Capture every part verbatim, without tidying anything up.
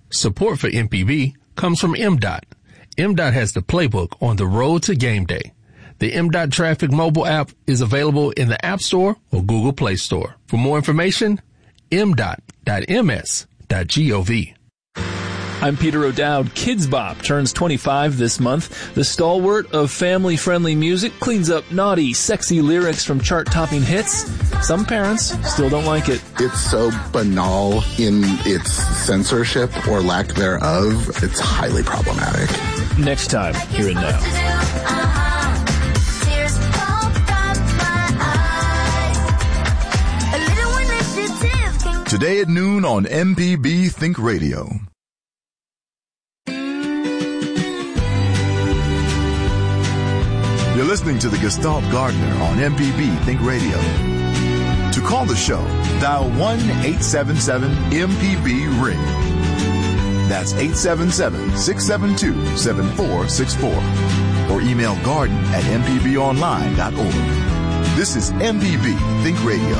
Support for M P B comes from M D O T. M D O T has the playbook on the road to game day. The M D O T Traffic mobile app is available in the App Store or Google Play Store. For more information, m dot dot m s dot gov. I'm Peter O'Dowd. Kids Bop turns twenty-five this month. The stalwart of family-friendly music cleans up naughty, sexy lyrics from chart-topping hits. Some parents still don't like it. It's so banal in its censorship or lack thereof. It's highly problematic. Next time, here and now. Today at noon on M P B Think Radio. You're listening to the Gestalt Gardener on M P B Think Radio. To call the show, dial one eight seven seven M P B ring. That's eight seven seven, six seven two, seven four six four. Or email garden at m p b online dot org. This is M P B Think Radio.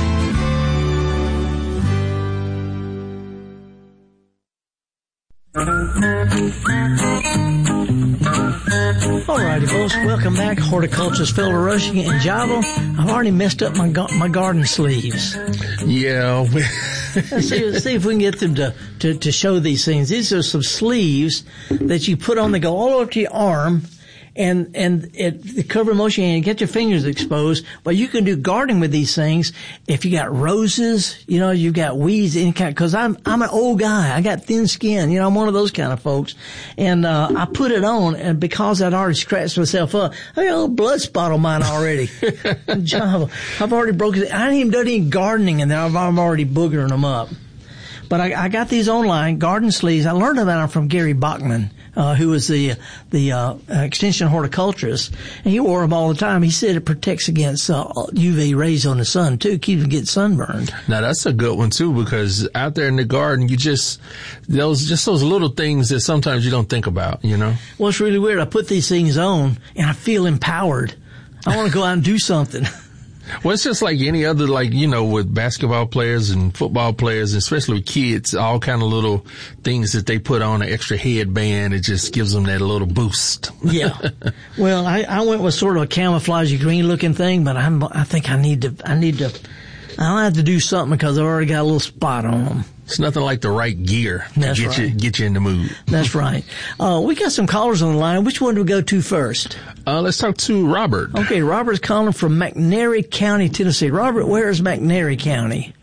Alrighty, folks, welcome back. Horticulturist Phil LaRoche and Java. I've already messed up my my garden sleeves. Yeah. Let's see, let's see if we can get them to, to, to show these things. These are some sleeves that you put on. They go all over to your arm. And, and it, the cover motion, and you get your fingers exposed, but you can do gardening with these things. If you got roses, you know, you've got weeds, any kind, cause I'm, I'm an old guy. I got thin skin. You know, I'm one of those kind of folks. And, uh, I put it on, and because I'd already scratched myself up, I got a little blood spot on mine already. Java. I've already broken it. I ain't even done any gardening, and I'm, I'm already boogering them up. But I, I got these online, garden sleeves. I learned about them from Gary Bachman, uh, who was the, the, uh, extension horticulturist. And he wore them all the time. He said it protects against, uh, U V rays on the sun too, keeps them getting sunburned. Now that's a good one too, because out there in the garden, you just, those, just those little things that sometimes you don't think about, you know? Well, it's really weird. I put these things on and I feel empowered. I want to go out and do something. Well, it's just like any other, like, you know, with basketball players and football players, especially with kids, all kind of little things that they put on, an extra headband. It just gives them that little boost. Yeah. Well, I, I went with sort of a camouflagey green looking thing, but I'm, I think I need to, I need to, I'll have to do something because I've already got a little spot on them. It's nothing like the right gear to That's get right. you, get you in the mood. That's right. Uh, we got some callers on the line. Which one do we go to first? Uh, let's talk to Robert. Okay, Robert's calling from McNairy County, Tennessee. Robert, where is McNairy County?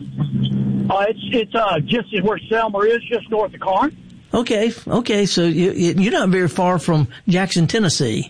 Uh, it's it's uh just where Selma is, just north of Karn. Okay, okay. So you, you're not very far from Jackson, Tennessee.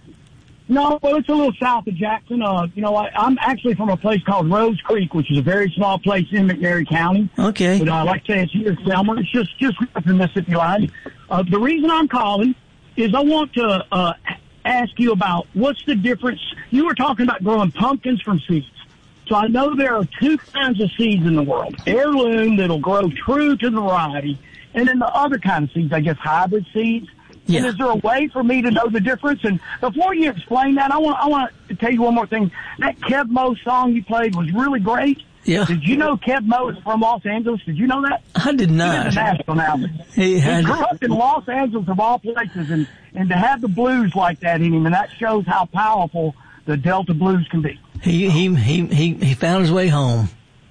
No, well, it's a little south of Jackson. Uh, you know, I, I'm actually from a place called Rose Creek, which is a very small place in McNairy County. Okay. But uh, like I say, it's here in Selma. It's just just up the Mississippi line. Uh, the reason I'm calling is I want to uh, ask you about what's the difference. You were talking about growing pumpkins from seeds. So I know there are two kinds of seeds in the world. Heirloom that'll grow true to the variety, and then the other kind of seeds, I guess hybrid seeds. Yeah. And is there a way for me to know the difference? And before you explain that, I want I want to tell you one more thing. That Kev Mo song you played was really great. Yeah. Did you know Kev Mo is from Los Angeles? Did you know that? I did not. He's international now. He, He had, grew up in Los Angeles of all places, and, and to have the blues like that in him, and that shows how powerful the Delta blues can be. he, he, he, he, he found his way home.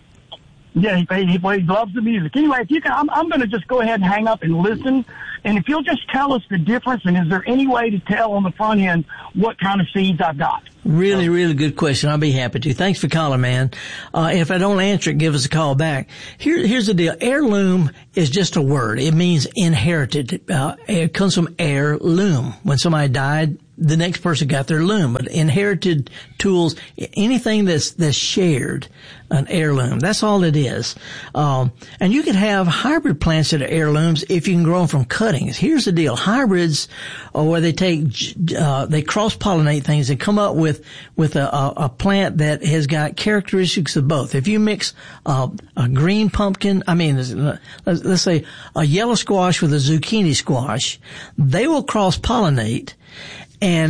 Yeah, he, he, he loves the music. Anyway, if you can, I'm, I'm going to just go ahead and hang up and listen. And if you'll just tell us the difference, and is there any way to tell on the front end what kind of seeds I've got? Really, really good question. I'll be happy to. Thanks for calling, man. Uh, if I don't answer it, give us a call back. Here, here's the deal. Heirloom is just a word. It means inherited. Uh, it comes from heirloom. When somebody died, the next person got their loom. But inherited tools, anything that's, that's shared, an heirloom. That's all it is. Um, and you can have hybrid plants that are heirlooms if you can grow them from cuttings. Here's the deal. Hybrids are where they take, uh, they cross-pollinate things and come up with, with a, a, a plant that has got characteristics of both. If you mix, uh, a green pumpkin, I mean, let's, let's say a yellow squash with a zucchini squash, they will cross-pollinate. And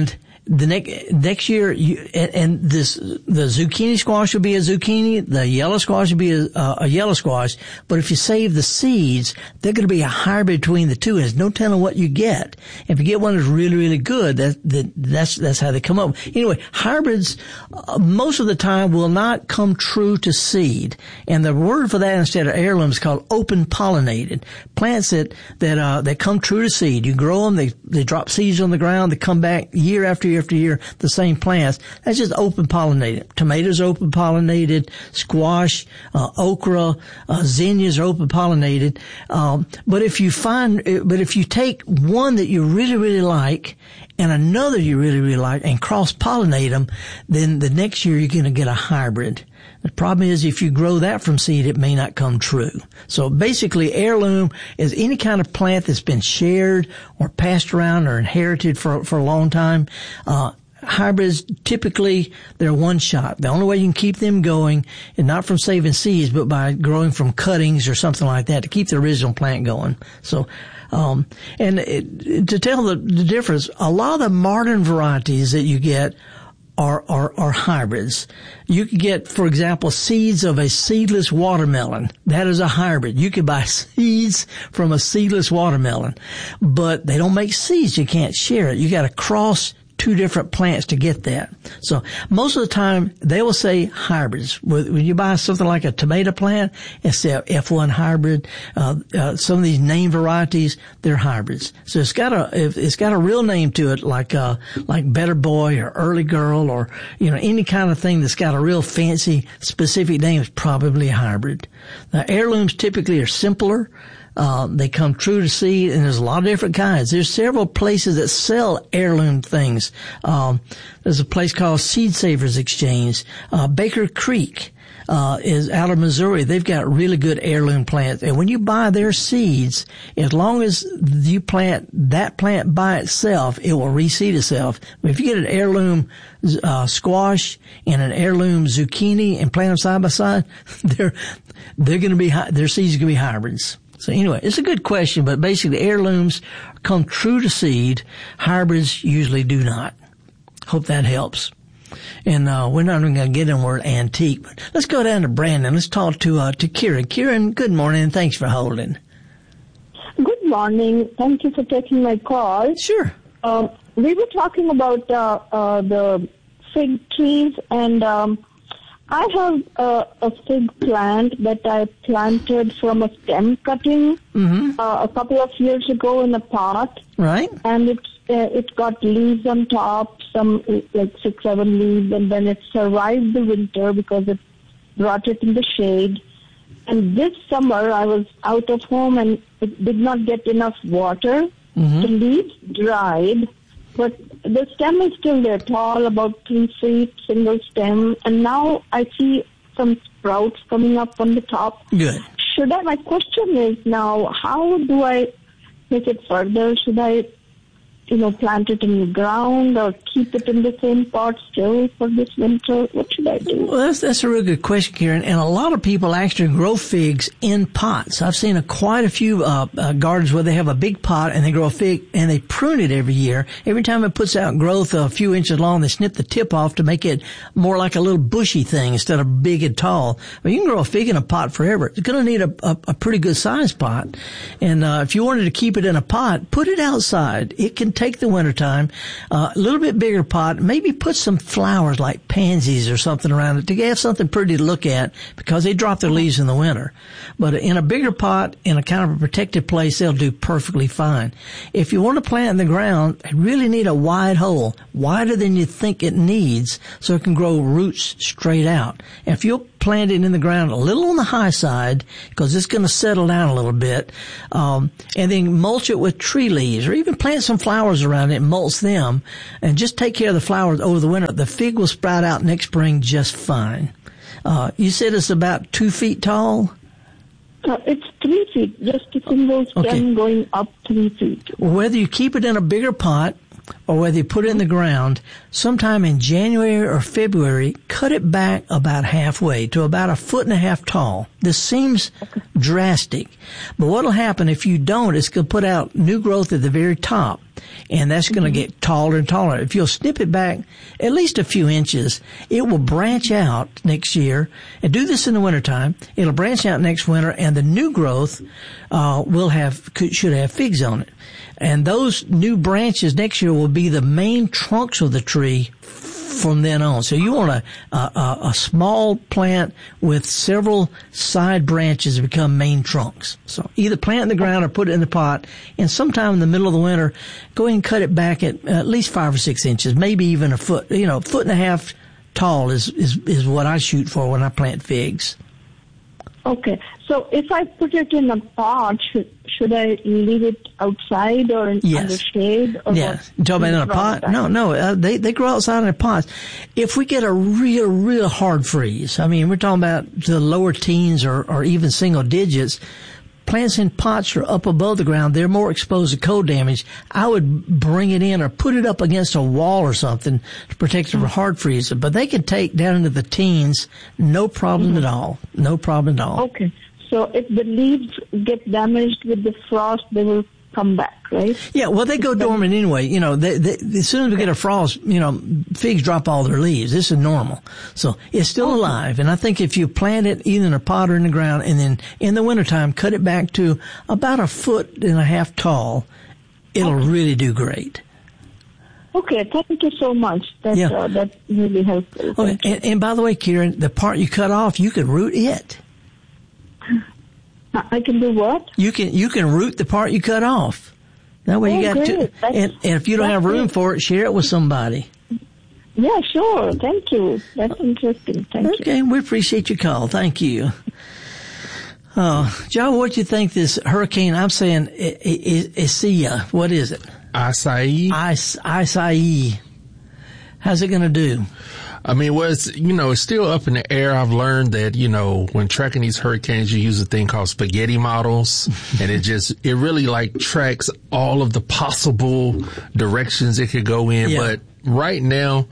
the next next year, you, and, and this the zucchini squash will be a zucchini, the yellow squash will be a, uh, a yellow squash. But if you save the seeds, they're going to be a hybrid between the two. And there's no telling what you get. If you get one that's really really good, that, that that's that's how they come up. Anyway, hybrids uh, most of the time will not come true to seed, and the word for that instead of heirloom is called open pollinated plants that that uh, that come true to seed. You grow them, they they drop seeds on the ground, they come back year after year after year, the same plants. That's just open pollinated. Tomatoes are open pollinated, squash, uh, okra, uh, zinnias are open pollinated. Um, but if you find, but if you take one that you really really like and another you really really like and cross pollinate them, then the next year you're going to get a hybrid. The problem is if you grow that from seed, it may not come true. So basically, heirloom is any kind of plant that's been shared or passed around or inherited for for a long time. Uh, hybrids, typically, they're one shot. The only way you can keep them going is not from saving seeds, but by growing from cuttings or something like that to keep the original plant going. So, um, and it, to tell the, the difference, a lot of the modern varieties that you get Are, are, are hybrids. You could get, for example, seeds of a seedless watermelon. That is a hybrid. You could buy seeds from a seedless watermelon, but they don't make seeds. You can't share it. You got to cross two different plants to get that. So most of the time they will say hybrids. When you buy something like a tomato plant, it's the F one hybrid. Uh, uh, some of these name varieties, they're hybrids. So it's got a, it's got a real name to it, like, uh, like Better Boy or Early Girl or, you know, any kind of thing that's got a real fancy specific name is probably a hybrid. Now, heirlooms typically are simpler. Uh, they come true to seed, and there's a lot of different kinds. There's several places that sell heirloom things. Um, there's a place called Seed Savers Exchange. Uh, Baker Creek, uh, is out of Missouri. They've got really good heirloom plants. And when you buy their seeds, as long as you plant that plant by itself, it will reseed itself. If you get an heirloom, uh, squash and an heirloom zucchini and plant them side by side, they're, they're going to be, their seeds are going to be hybrids. So anyway, it's a good question, but basically heirlooms come true to seed. Hybrids usually do not. Hope that helps. And uh we're not even going to get in the word antique, but let's go down to Brandon. Let's talk to uh to Kieran. Kieran, good morning. Thanks for holding. Good morning. Thank you for taking my call. Sure. Um, we were talking about uh, uh the fig trees, and um I have uh, a fig plant that I planted from a stem cutting mm-hmm. uh, a couple of years ago in a pot. Right. And it's, uh, it got leaves on top, some like six, seven leaves, and then it survived the winter because it brought it in the shade. And this summer I was out of home and it did not get enough water. Mm-hmm. The leaves dried. But the stem is still there, tall, about three feet, single stem. And now I see some sprouts coming up on the top. Good. Should I, my question is now, how do I take it further? Should I, you know, plant it in the ground or keep it in the same pot still for this winter? What should I do? Well, that's, that's a really good question, Karen. And a lot of people actually grow figs in pots. I've seen a, quite a few uh, uh, gardens where they have a big pot and they grow a fig and they prune it every year. Every time it puts out growth a few inches long, they snip the tip off to make it more like a little bushy thing instead of big and tall. But you can grow a fig in a pot forever. It's going to need a, a, a pretty good sized pot. And uh, if you wanted to keep it in a pot, put it outside. It can take the wintertime, uh, a little bit bigger pot, maybe put some flowers like pansies or something around it to have something pretty to look at because they drop their leaves in the winter. But in a bigger pot, in a kind of a protected place, they'll do perfectly fine. If you want to plant in the ground, you really need a wide hole, wider than you think it needs, so it can grow roots straight out. And if you'll plant it in the ground a little on the high side because it's going to settle down a little bit, um, and then mulch it with tree leaves or even plant some flowers around it and mulch them and just take care of the flowers over the winter. The fig will sprout out next spring just fine. Uh, you said it's about two feet tall? Uh, it's three feet, just a single stem okay. going up three feet. Whether you keep it in a bigger pot or whether you put it in the ground, sometime in January or February, cut it back about halfway to about a foot and a half tall. This seems drastic, but what will happen if you don't, it's going to put out new growth at the very top. and that's going to get taller and taller. If you'll snip it back at least a few inches, it will branch out next year. And do this in the wintertime. It'll branch out next winter, and the new growth uh will have could, should have figs on it. And those new branches next year will be the main trunks of the tree from then on. So you want a, a, a small plant with several side branches to become main trunks. So either plant it in the ground or put it in the pot, and sometime in the middle of the winter, go ahead and cut it back at at least five or six inches, maybe even a foot. You know, a foot and a half tall is, is, is what I shoot for when I plant figs. Okay. So if I put it in a pot, should, should I leave it outside or in yes. under shade? Or yeah. You talking about in a pot? Outside? No, no. Uh, they, they grow outside in a pot. If we get a real, real hard freeze, I mean, we're talking about the lower teens or, or even single digits, plants in pots are up above the ground. They're more exposed to cold damage. I would bring it in or put it up against a wall or something to protect it from hard freeze. But they can take down into the teens, no problem mm-hmm. at all. No problem at all. Okay. So if the leaves get damaged with the frost, they will come back, right? Yeah, well, they go dormant anyway. You know, they, they, as soon as we get a frost, you know, figs drop all their leaves. This is normal. So it's still okay. alive. And I think if you plant it either in a pot or in the ground, and then in the wintertime, cut it back to about a foot and a half tall, it'll okay. really do great. Okay, thank you so much. That's, yeah. uh, that's really helpful. Okay. And, and by the way, Kieran, the part you cut off, you could root it. I can do what? You can you can root the part you cut off. That way oh, you got great. to. And, and if you don't have room great. for it, share it with somebody. Yeah, sure. Thank you. That's interesting. Thank okay, you. Okay, we appreciate your call. Thank you. Uh, John, what do you think this hurricane? I'm saying Isaiah. What is it? Acai. Acai. How's it going to do? I mean, well, it's, you know, it's still up in the air. I've learned that, you know, when tracking these hurricanes, you use a thing called spaghetti models, and it just, it really like tracks all of the possible directions it could go in. Yeah. But right now,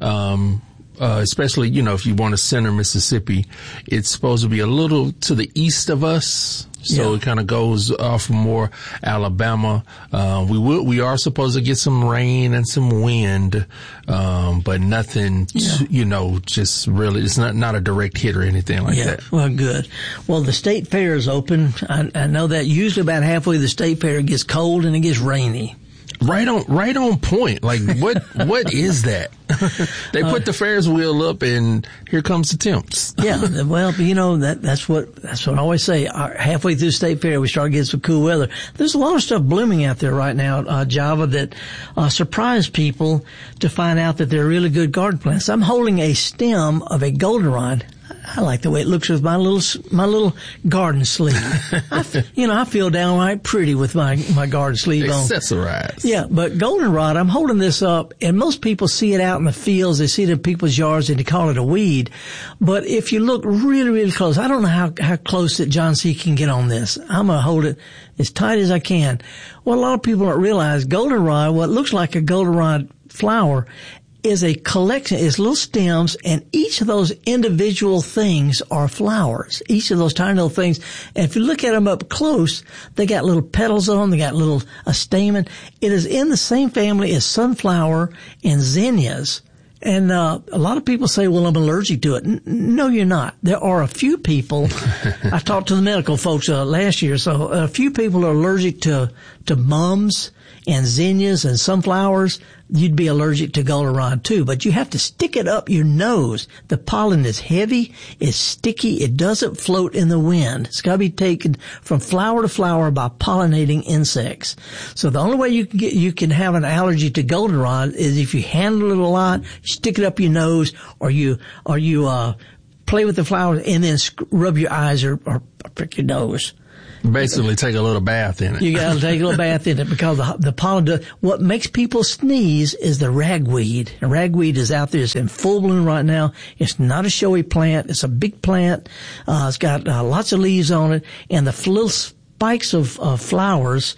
um, uh, especially, you know, if you want to center Mississippi, it's supposed to be a little to the east of us. So yeah. it kind of goes off more Alabama. Uh, we will, we are supposed to get some rain and some wind, um, but nothing, yeah. to, you know, just really, it's not, not a direct hit or anything like yeah. that. Well, good. Well, the state fair is open. I, I know that usually about halfway the state fair it gets cold and it gets rainy. Right on, right on point. Like, what, what is that? They put uh, the Ferris wheel up and here comes the temps. Yeah. Well, you know, that, that's what, that's what I always say. Our, halfway through the state fair, we start getting some cool weather. There's a lot of stuff blooming out there right now, uh, Java, that, uh, surprise people to find out that they're really good garden plants. I'm holding a stem of a goldenrod. I like the way it looks with my little my little garden sleeve. I, you know, I feel downright pretty with my my garden sleeve on. Accessorize. Yeah, but goldenrod, I'm holding this up, and most people see it out in the fields. They see it in people's yards, and they call it a weed. But if you look really, really close, I don't know how how close that John C. can get on this. I'm gonna hold it as tight as I can. What a lot of people don't realize, goldenrod, what looks like a goldenrod flower, is a collection, is little stems, and each of those individual things are flowers. Each of those tiny little things. And if you look at them up close, they got little petals on them, they got little, a stamen. It is in the same family as sunflower and zinnias. And, uh, a lot of people say, well, I'm allergic to it. N- no, you're not. There are a few people, I talked to the medical folks, uh, last year, so a few people are allergic to, to mums and zinnias and sunflowers. You'd be allergic to goldenrod too, but you have to stick it up your nose. The pollen is heavy, it's sticky, it doesn't float in the wind. It's got to be taken from flower to flower by pollinating insects. So the only way you can get, you can have an allergy to goldenrod is if you handle it a lot, stick it up your nose, or you, or you, uh, play with the flowers and then rub your eyes or, or prick your nose. Basically take a little bath in it. You gotta take a little bath in it because the, the pollen does, what makes people sneeze is the ragweed. And ragweed is out there. It's in full bloom right now. It's not a showy plant. It's a big plant. Uh, it's got uh, lots of leaves on it, and the little spikes of, of flowers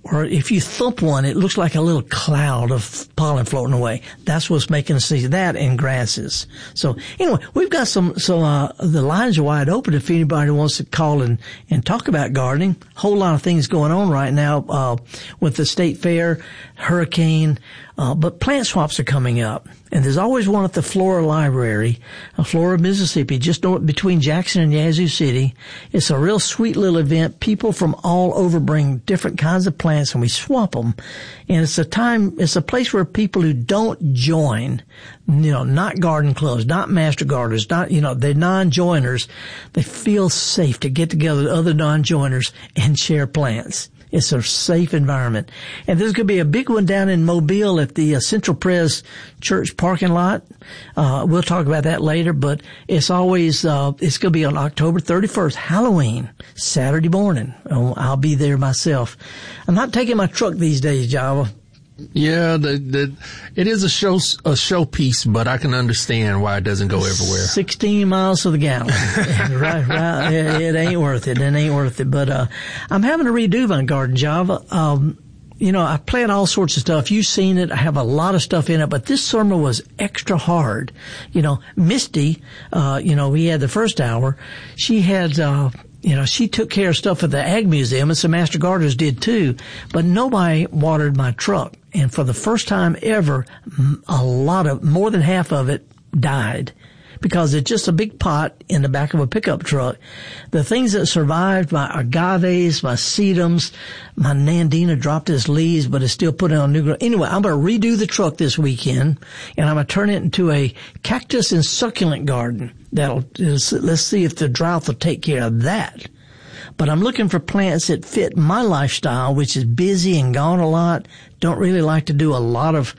or if you thump one, it looks like a little cloud of pollen floating away. That's what's making us see that in grasses. So anyway, we've got some, so, uh, the lines are wide open if anybody wants to call and, and talk about gardening. Whole lot of things going on right now, uh, with the state fair, hurricane, uh, but plant swaps are coming up. And there's always one at the Flora Library, uh, Flora, Mississippi, just north, between Jackson and Yazoo City. It's a real sweet little event. People from all over bring different kinds of plants and we swap them. And it's a time, it's a place where people who don't join, you know, not garden clubs, not master gardeners, not, you know, they're non-joiners, they feel safe to get together with other non-joiners and share plants. It's a safe environment. And there's going to be a big one down in Mobile at the uh, Central Pres Church parking lot. Uh, we'll talk about that later, but it's always, uh, it's going to be on October thirty-first, Halloween, Saturday morning. Oh, I'll be there myself. I'm not taking my truck these days, Java. Yeah, the, the, it is a show, a showpiece, but I can understand why it doesn't go everywhere. sixteen miles to the gallon. right, right. It, it ain't worth it. It ain't worth it. But, uh, I'm having to redo my garden, Java. Um, you know, I plant all sorts of stuff. You've seen it. I have a lot of stuff in it, but this summer was extra hard. You know, Misty, uh, you know, we had the first hour. She had, uh, You know, she took care of stuff at the Ag Museum, and some master gardeners did too, but nobody watered my truck. And for the first time ever, a lot of, more than half of it died because it's just a big pot in the back of a pickup truck. The things that survived, my agaves, my sedums, my nandina dropped its leaves, but it's still putting on new growth. Anyway, I'm going to redo the truck this weekend, and I'm going to turn it into a cactus and succulent garden. That'll, let's see if the drought will take care of that. But I'm looking for plants that fit my lifestyle, which is busy and gone a lot. Don't really like to do a lot of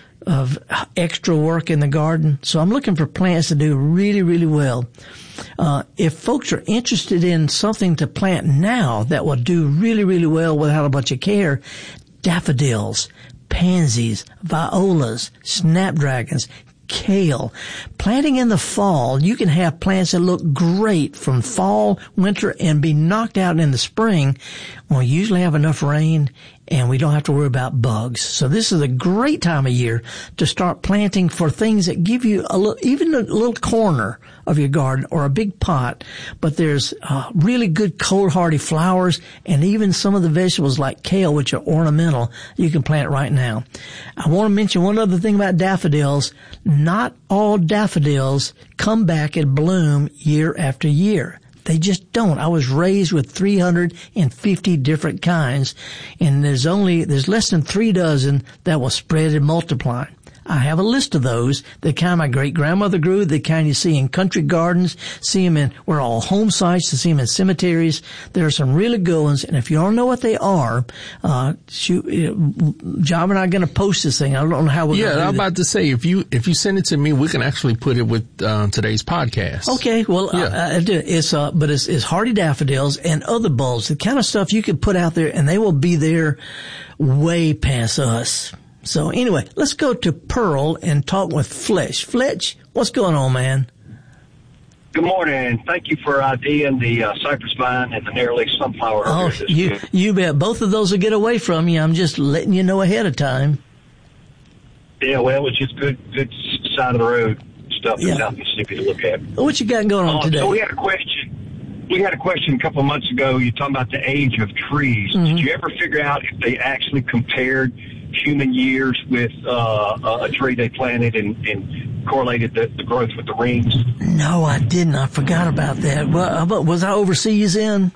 of extra work in the garden. So I'm looking for plants to do really, really well. Uh, if folks are interested in something to plant now that will do really, really well without a bunch of care, daffodils, pansies, violas, snapdragons, kale. Planting in the fall, you can have plants that look great from fall, winter, and be knocked out in the spring when we usually have enough rain and we don't have to worry about bugs. So this is a great time of year to start planting for things that give you a little, even a little corner of your garden or a big pot. But there's uh, really good cold hardy flowers and even some of the vegetables like kale, which are ornamental, you can plant right now. I want to mention one other thing about daffodils. Not all daffodils come back and bloom year after year. They just don't. I was raised with three hundred fifty different kinds, and there's only, there's less than three dozen that will spread and multiply. I have a list of those. The kind my great-grandmother grew, the kind you see in country gardens, see them in, we're all home sites, to see them in cemeteries. There are some really good ones, and if you don't know what they are, uh, shoot, John and I are going to post this thing. I don't know how we're yeah, going to do I'm about to say, if you, if you send it to me, we can actually put it with, uh, today's podcast. Okay, well, yeah. I, I do. It's, uh, but it's, it's hardy daffodils and other bulbs, the kind of stuff you can put out there, and they will be there way past us. So anyway, let's go to Pearl and talk with Fletch. Fletch, what's going on, man? Good morning. Thank you for IDing the uh, cypress vine and the nearly sunflower. Oh, you, you bet. Both of those will get away from you. I'm just letting you know ahead of time. Yeah, well, it was just good, good side of the road stuff in yeah. South Mississippi to look at. What you got going on uh, today? So we had a question. We had a question a couple of months ago. You talking about the age of trees. Mm-hmm. Did you ever figure out if they actually compared human years with uh, a tree they planted and, and correlated the, the growth with the rings? No, I didn't. I forgot about that. Well, was I overseas in?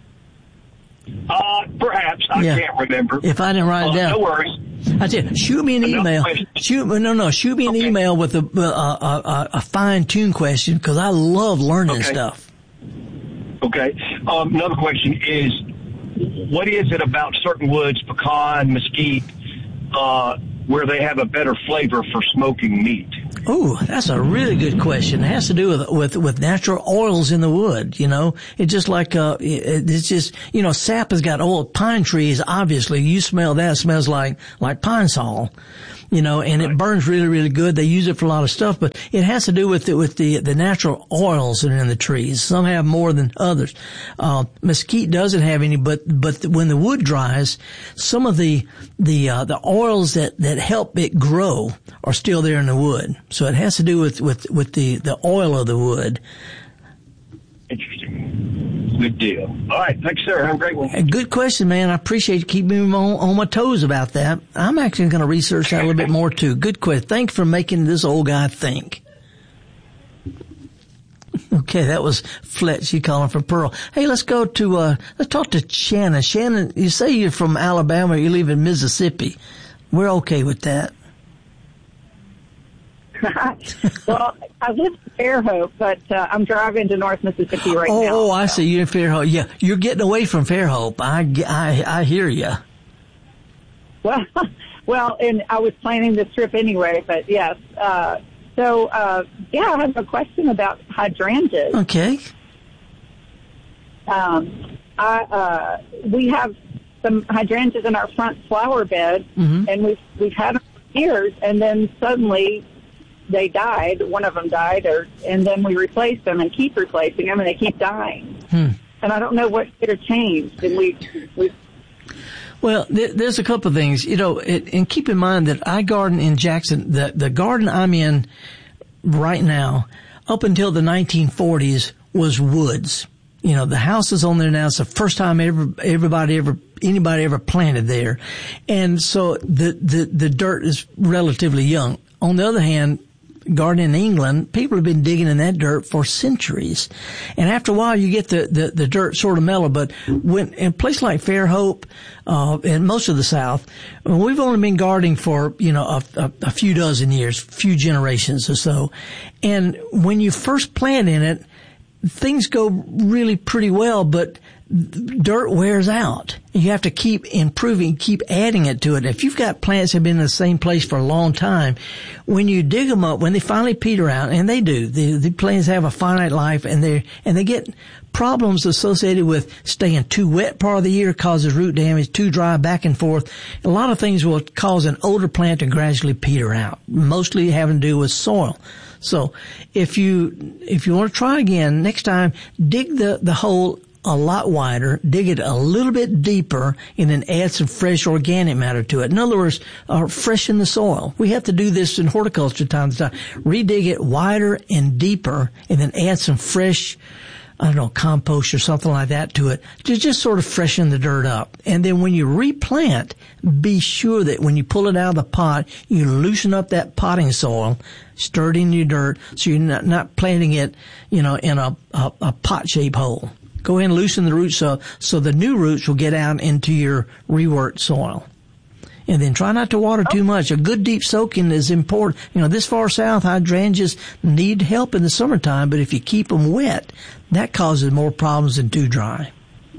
Uh, perhaps. I yeah. can't remember. If I didn't write it uh, down. No worries. I tell you, shoot me an email. Shoot, no, no, shoot me an okay. email with a, a, a, a fine-tuned question because I love learning okay. stuff. Okay. Um, another question is, what is it about certain woods, pecan, mesquite, uh, where they have a better flavor for smoking meat? Oh, that's a really good question. It has to do with, with, with natural oils in the wood, you know. It's just like, uh, it, it's just, you know, sap has got oil. Pine trees, obviously, you smell that, it smells like, like pine sol. you know, and it burns really, really good. They use it for a lot of stuff, but it has to do with the, with the, the natural oils that are in the trees. Some have more than others. Uh, mesquite doesn't have any, but, but when the wood dries, some of the, the, uh, the oils that, that help it grow are still there in the wood. So it has to do with, with, with the, the oil of the wood. Interesting. Good deal. All right. Thanks, sir. Have a great one. Good question, man. I appreciate you keeping me on, on my toes about that. I'm actually going to research that a little bit more, too. Good question. Thanks for making this old guy think. Okay, that was Fletch. You calling from Pearl. Hey, let's go to, uh, let's talk to Shannon. Shannon, you say you're from Alabama, you live in Mississippi. We're okay with that. Well, I live in Fairhope, but uh, I'm driving to North Mississippi right oh, now. Oh, I see. You're in Fairhope. Yeah, you're getting away from Fairhope. I, I, I hear you. Well, well, and I was planning this trip anyway, but yes. Uh, so, uh, yeah, I have a question about hydrangeas. Okay. Um, I, uh, we have some hydrangeas in our front flower bed, mm-hmm. and we've, we've had them for years, and then suddenly they died. One of them died, or and then we replaced them and keep replacing them, and they keep dying. Hmm. And I don't know what could have changed. And we, we. Well, th- there's a couple of things, you know, it, and keep in mind that I garden in Jackson. The the garden I'm in right now, up until the nineteen forties, was woods. You know, the house is on there now. It's the first time ever everybody ever anybody ever planted there, and so the the the dirt is relatively young. On the other hand, gardening in England, people have been digging in that dirt for centuries. And after a while, you get the, the, the dirt sort of mellow. But when, in a place like Fairhope, uh, and most of the South, we've only been gardening for, you know, a, a, a few dozen years, few generations or so. And when you first plant in it, things go really pretty well, but dirt wears out. You have to keep improving, keep adding it to it. If you've got plants that have been in the same place for a long time, when you dig them up, when they finally peter out, and they do, the, the plants have a finite life, and they and they get problems associated with staying too wet part of the year, causes root damage, too dry, back and forth. A lot of things will cause an older plant to gradually peter out, mostly having to do with soil. So if you if you want to try again, next time, dig the, the hole a lot wider, dig it a little bit deeper, and then add some fresh organic matter to it. In other words, uh, freshen the soil. We have to do this in horticulture time to time. Redig it wider and deeper, and then add some fresh, I don't know, compost or something like that to it to just sort of freshen the dirt up. And then when you replant, be sure that when you pull it out of the pot, you loosen up that potting soil, stir it in your dirt, so you're not, not planting it, you know, in a, a, a pot-shaped hole. Go ahead and loosen the roots up so the new roots will get out into your reworked soil. And then try not to water too much. A good deep soaking is important. You know, this far south, hydrangeas need help in the summertime, but if you keep them wet, that causes more problems than too dry.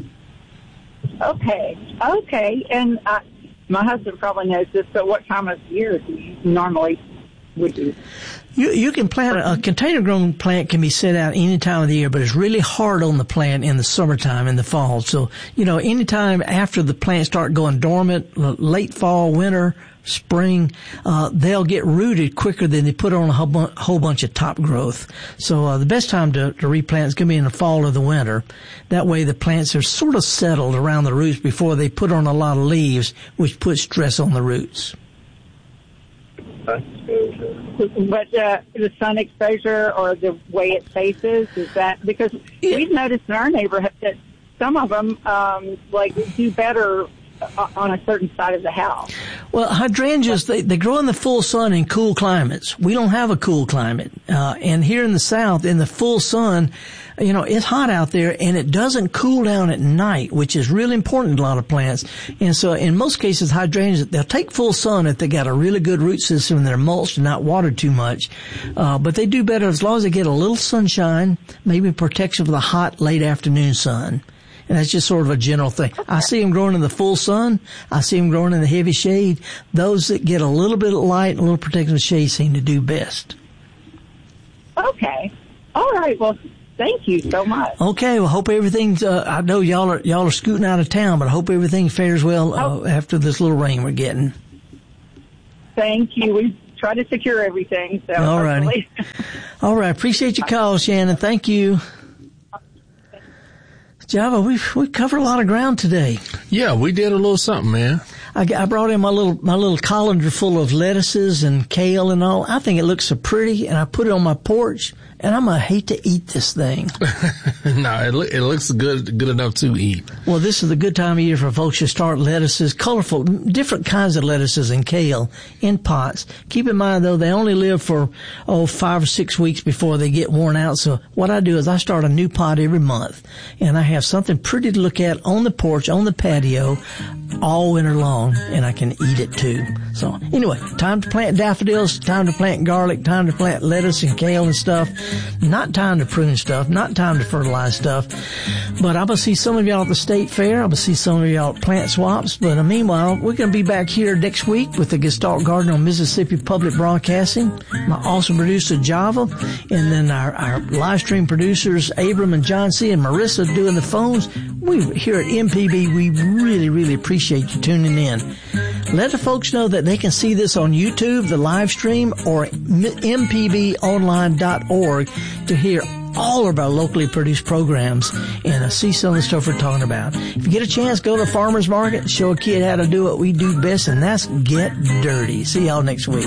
Okay. Okay. And uh, my husband probably knows this, but what time of year do you normally would you? You, you can plant a, a container-grown plant can be set out any time of the year, but it's really hard on the plant in the summertime, in the fall. So, you know, any time after the plants start going dormant, late fall, winter, spring, uh, they'll get rooted quicker than they put on a whole, bu- whole bunch of top growth. So, uh, the best time to, to replant is going to be in the fall or the winter. That way the plants are sort of settled around the roots before they put on a lot of leaves, which puts stress on the roots. But uh, the sun exposure or the way it faces, is that because yeah. we've noticed in our neighborhood that some of them um, like do better on a certain side of the house. Well, hydrangeas, they, they grow in the full sun in cool climates. We don't have a cool climate. Uh, and here in the South, in the full sun, you know, it's hot out there and it doesn't cool down at night, which is really important in a lot of plants. And so in most cases, hydrangeas, they'll take full sun if they got a really good root system and they're mulched and not watered too much. Uh, but they do better as long as they get a little sunshine, maybe protection for the hot late afternoon sun. And that's just sort of a general thing. I see them growing in the full sun. I see them growing in the heavy shade. Those that get a little bit of light and a little protection of shade seem to do best. Okay. All right. Well, thank you so much. Okay. Well, hope everything's, uh, I know y'all are, y'all are scooting out of town, but I hope everything fares well, uh, oh. after this little rain we're getting. Thank you. We try to secure everything. So all right. All right. Appreciate your call, Shannon. Thank you. Java, we've we covered a lot of ground today. Yeah, we did a little something, man. I, I brought in my little my little colander full of lettuces and kale and all. I think it looks so pretty, and I put it on my porch. And I'm gonna hate to eat this thing. No, it, lo- it looks good good enough to eat. Well, this is the good time of year for folks to start lettuces, colorful, different kinds of lettuces and kale in pots. Keep in mind, though, they only live for, oh, five or six weeks before they get worn out. So what I do is I start a new pot every month, and I have something pretty to look at on the porch, on the patio, all winter long, and I can eat it too. So anyway, time to plant daffodils, time to plant garlic, time to plant lettuce and kale and stuff. Not time to prune stuff, not time to fertilize stuff. But I'm going to see some of y'all at the state fair. I'm going to see some of y'all at plant swaps. But uh, meanwhile, we're going to be back here next week with the Gestalt Garden on Mississippi Public Broadcasting. My awesome producer, Java. And then our, our live stream producers, Abram and John C. and Marissa doing the phones. We here at M P B, we really, really appreciate you tuning in. Let the folks know that they can see this on YouTube, the live stream, or m p b online dot org to hear all of our locally produced programs and uh, see some of the stuff we're talking about. If you get a chance, go to the farmer's market, show a kid how to do what we do best, and that's get dirty. See y'all next week.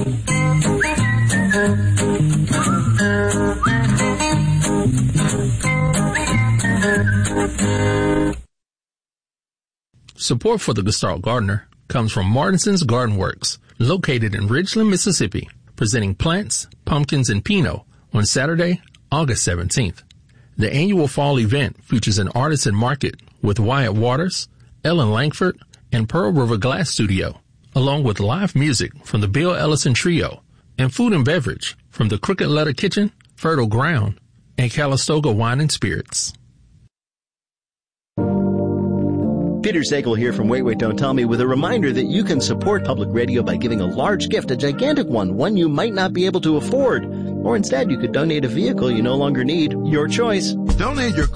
Support for the Gestalt Gardener comes from Martinson's Garden Works, located in Ridgeland, Mississippi, presenting plants, pumpkins, and Pinot on Saturday, August seventeenth. The annual fall event features an artisan market with Wyatt Waters, Ellen Langford, and Pearl River Glass Studio, along with live music from the Bill Ellison Trio and food and beverage from the Crooked Letter Kitchen, Fertile Ground, and Calistoga Wine and Spirits. Peter Sagal here from Wait, Wait, Don't Tell Me with a reminder that you can support public radio by giving a large gift, a gigantic one, one you might not be able to afford. Or instead, you could donate a vehicle you no longer need. Your choice. Donate your